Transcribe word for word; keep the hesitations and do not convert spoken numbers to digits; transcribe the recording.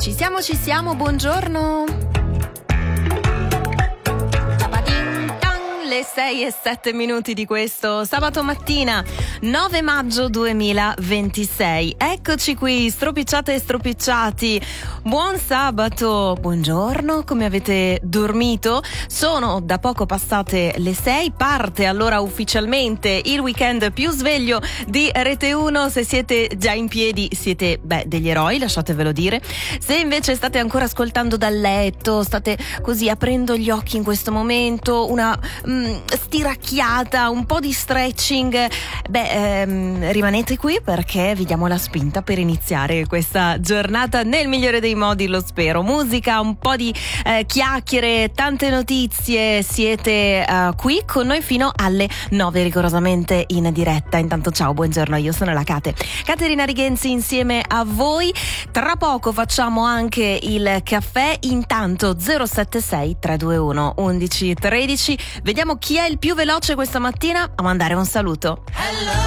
Ci siamo, ci siamo, buongiorno. Le sei e sette minuti di questo sabato mattina nove maggio duemilaventisei. Eccoci qui, stropicciate e stropicciati. Buon sabato, buongiorno, come avete dormito? Sono da poco passate le sei, parte allora ufficialmente il weekend più sveglio di Rete uno. Se siete già in piedi siete, beh, degli eroi, lasciatevelo dire. Se invece state ancora ascoltando dal letto, state così aprendo gli occhi in questo momento, una mh, stiracchiata, un po' di stretching, beh, ehm, rimanete qui perché vi diamo la spinta per iniziare questa giornata nel migliore dei modi, lo spero. Musica, un po' di eh, chiacchiere, tante notizie. Siete uh, qui con noi fino alle nove rigorosamente in diretta. Intanto ciao, buongiorno, io sono la Cate Caterina Righenzi insieme a voi. Tra poco facciamo anche il caffè. Intanto zero sette sei tre due uno undici tredici. Vediamo chi è il più veloce questa mattina a mandare un saluto. Hello.